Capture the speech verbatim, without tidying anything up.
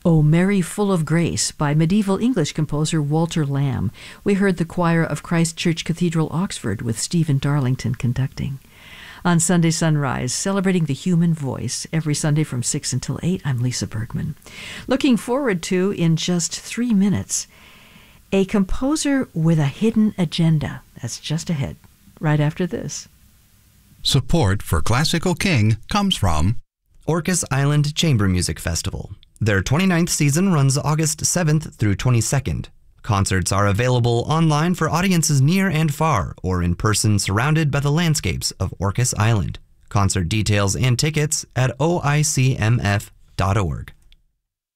O Mary Full of Grace by medieval English composer Walter Lamb. We heard the choir of Christ Church Cathedral, Oxford, with Stephen Darlington conducting. On Sunday Sunrise, celebrating the human voice, every Sunday from six until eight, I'm Lisa Bergman. Looking forward to, in just three minutes, a composer with a hidden agenda. That's just ahead, right after this. Support for Classical King comes from Orcas Island Chamber Music Festival. Their twenty-ninth season runs August seventh through twenty-second. Concerts are available online for audiences near and far, or in person surrounded by the landscapes of Orcas Island. Concert details and tickets at O I C M F dot org.